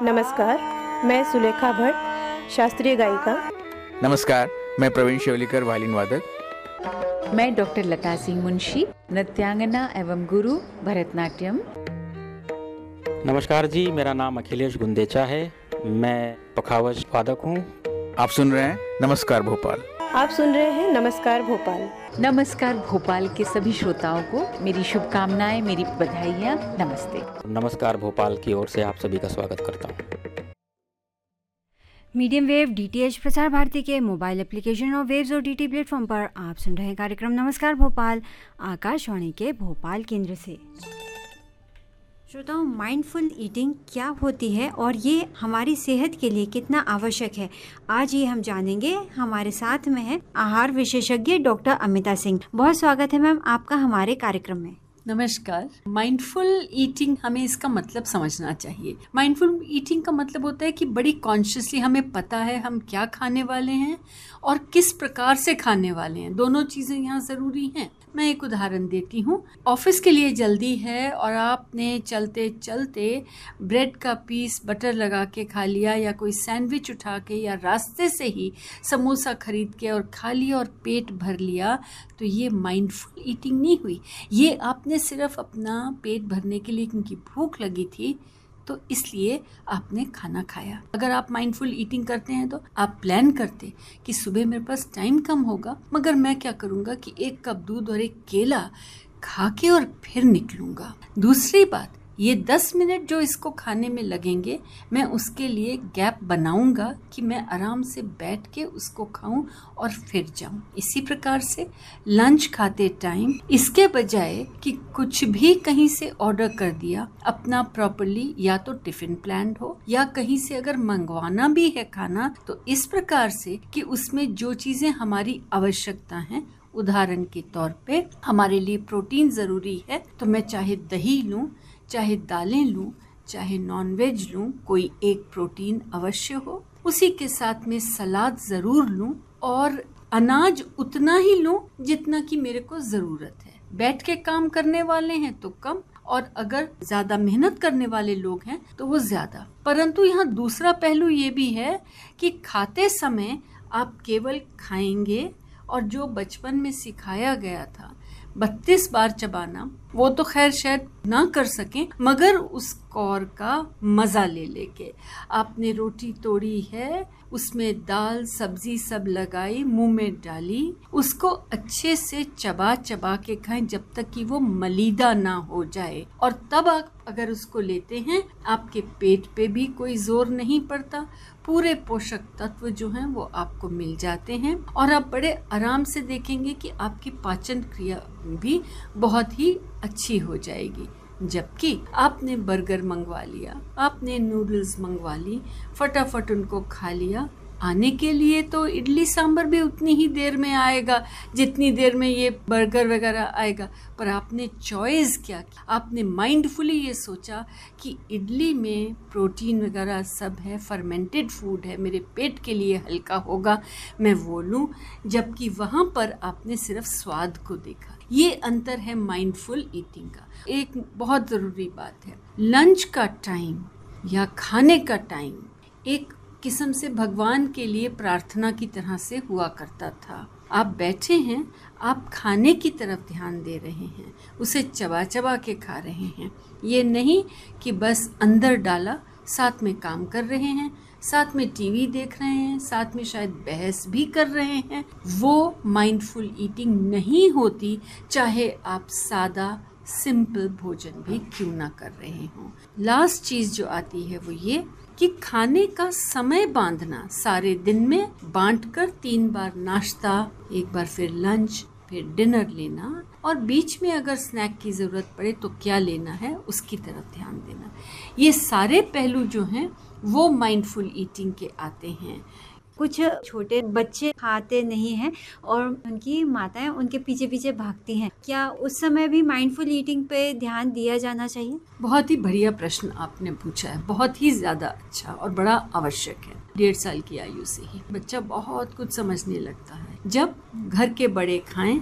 नमस्कार, मैं सुलेखा भट्ट, शास्त्रीय गायिका। नमस्कार, मैं प्रवीण शेवलीकर, वायलिन वादक। मैं डॉक्टर लता सिंह मुंशी, नृत्यांगना एवं गुरु भरतनाट्यम। नमस्कार जी, मेरा नाम अखिलेश गुंदेचा है, मैं पखावज वादक हूँ। आप सुन रहे हैं नमस्कार भोपाल। आप सुन रहे हैं नमस्कार भोपाल। नमस्कार भोपाल के सभी श्रोताओं को मेरी शुभकामनाएं, मेरी बधाइयाँ। नमस्ते। नमस्कार भोपाल की ओर से आप सभी का स्वागत करता हूँ। Medium wave DTH Prasar Bharati के मोबाइल एप्लीकेशन और वेव्स और डीटी प्लेटफॉर्म पर आप सुन रहे हैं कार्यक्रम नमस्कार भोपाल, आकाशवाणी के भोपाल केंद्र से। श्रोताओं, माइंडफुल ईटिंग क्या होती है और ये हमारी सेहत के लिए कितना आवश्यक है, आज ये हम जानेंगे। हमारे साथ में है आहार विशेषज्ञ डॉक्टर अमिता सिंह। बहुत स्वागत है मैम आपका हमारे कार्यक्रम में। नमस्कार। माइंडफुल ईटिंग, हमें इसका मतलब समझना चाहिए। माइंडफुल ईटिंग का मतलब होता है कि बड़ी कॉन्शियसली हमें पता है हम क्या खाने वाले हैं और किस प्रकार से खाने वाले हैं। दोनों चीज़ें यहाँ ज़रूरी हैं। मैं एक उदाहरण देती हूँ। ऑफिस के लिए जल्दी है और आपने चलते चलते ब्रेड का पीस बटर लगा के खा लिया, या कोई सैंडविच उठा के, या रास्ते से ही समोसा खरीद के और खा लिया और पेट भर लिया, तो ये माइंडफुल ईटिंग नहीं हुई। ये आपने सिर्फ अपना पेट भरने के लिए, क्योंकि भूख लगी थी तो इसलिए आपने खाना खाया। अगर आप माइंडफुल ईटिंग करते हैं तो आप प्लान करते कि सुबह मेरे पास टाइम कम होगा, मगर मैं क्या करूँगा कि 1 कप दूध और 1 केला खा के और फिर निकलूँगा। दूसरी बात, ये 10 मिनट जो इसको खाने में लगेंगे, मैं उसके लिए गैप बनाऊंगा कि मैं आराम से बैठ के उसको खाऊं और फिर जाऊं। इसी प्रकार से लंच खाते टाइम इसके बजाय कि कुछ भी कहीं से ऑर्डर कर दिया, अपना प्रॉपरली या तो टिफिन प्लान हो या कहीं से अगर मंगवाना भी है खाना, तो इस प्रकार से कि उसमें जो चीजें हमारी आवश्यकता हैं, उदाहरण के तौर पे हमारे लिए प्रोटीन जरूरी है, तो मैं चाहे दही लूं, चाहे दालें लूं, चाहे नॉनवेज लूं, कोई एक प्रोटीन अवश्य हो। उसी के साथ में सलाद ज़रूर लूं और अनाज उतना ही लूं जितना कि मेरे को ज़रूरत है। बैठ के काम करने वाले हैं तो कम, और अगर ज़्यादा मेहनत करने वाले लोग हैं तो वो ज़्यादा। परंतु यहाँ दूसरा पहलू ये भी है कि खाते समय आप केवल खाएंगे, और जो बचपन में सिखाया गया था 32 बार चबाना, वो तो खैर शायद ना कर सकें, मगर उस कौर का मज़ा ले लेके आपने रोटी तोड़ी है, उसमें दाल सब्जी सब लगाई, मुंह में डाली, उसको अच्छे से चबा चबा के खाएं जब तक कि वो मलीदा ना हो जाए। और तब आप अगर उसको लेते हैं, आपके पेट पे भी कोई जोर नहीं पड़ता, पूरे पोषक तत्व जो हैं वो आपको मिल जाते हैं, और आप बड़े आराम से देखेंगे कि आपकी पाचन क्रिया भी बहुत ही अच्छी हो जाएगी। जबकि आपने बर्गर मंगवा लिया, आपने नूडल्स मंगवा ली, फटाफट उनको खा लिया, आने के लिए तो इडली सांभर भी उतनी ही देर में आएगा जितनी देर में ये बर्गर वगैरह आएगा। पर आपने चॉइस क्या की? आपने माइंडफुली ये सोचा कि इडली में प्रोटीन वगैरह सब है, फर्मेंटेड फूड है, मेरे पेट के लिए हल्का होगा, मैं वो लूँ। जबकि वहाँ पर आपने सिर्फ स्वाद को देखा। ये अंतर है माइंडफुल ईटिंग का। एक बहुत ज़रूरी बात है, लंच का टाइम या खाने का टाइम एक किस्म से भगवान के लिए प्रार्थना की तरह से हुआ करता था। आप बैठे हैं, आप खाने की तरफ ध्यान दे रहे हैं, उसे चबा चबा के खा रहे हैं। ये नहीं कि बस अंदर डाला, साथ में काम कर रहे हैं, साथ में टीवी देख रहे हैं, साथ में शायद बहस भी कर रहे हैं। वो माइंडफुल ईटिंग नहीं होती, चाहे आप सादा सिंपल भोजन भी क्यों ना कर रहे हों। लास्ट चीज़ जो आती है वो ये कि खाने का समय बांधना, सारे दिन में बांटकर 3 बार नाश्ता, एक बार फिर लंच, फिर डिनर लेना, और बीच में अगर स्नैक की ज़रूरत पड़े तो क्या लेना है उसकी तरफ ध्यान देना। ये सारे पहलू जो हैं वो माइंडफुल ईटिंग के आते हैं। कुछ छोटे बच्चे खाते नहीं हैं और उनकी माताएं उनके पीछे पीछे भागती हैं, क्या उस समय भी माइंडफुल ईटिंग पे ध्यान दिया जाना चाहिए? बहुत ही बढ़िया प्रश्न आपने पूछा है, बहुत ही ज़्यादा अच्छा और बड़ा आवश्यक है। 1.5 साल की आयु से ही बच्चा बहुत कुछ समझने लगता है। जब घर के बड़े खाएं